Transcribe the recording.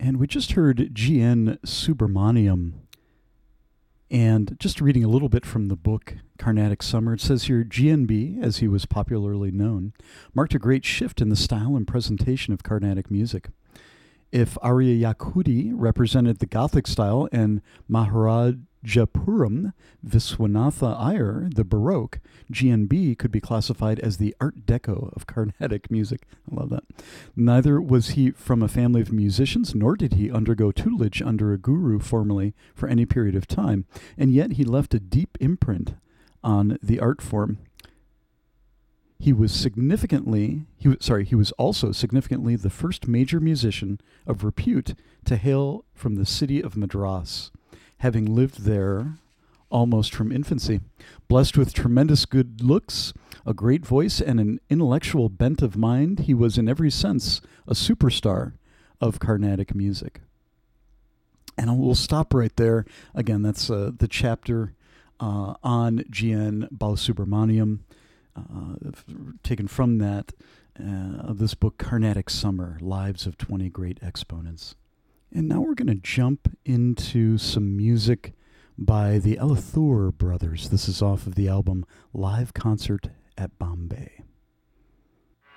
And we just heard G.N. Subramaniam. And just reading a little bit from the book Carnatic Summer, it says here, GNB, as he was popularly known, marked a great shift in the style and presentation of Carnatic music. If Arya Yakudi represented the Gothic style and Maharajapuram Viswanatha Iyer the Baroque, GNB could be classified as the Art Deco of Carnatic music. I love that. Neither was he from a family of musicians, nor did he undergo tutelage under a guru formally for any period of time, and yet he left a deep imprint on the art form. He was also significantly the first major musician of repute to hail from the city of Madras, having lived there almost from infancy. Blessed with tremendous good looks, a great voice, and an intellectual bent of mind, he was in every sense a superstar of Carnatic music. And we'll stop right there. Again, that's the chapter on G.N. Balasubramaniam, taken from that, of this book, Carnatic Summer, Lives of 20 Great Exponents. And now we're going to jump into some music by the Elathur brothers. This is off of the album Live Concert at Bombay.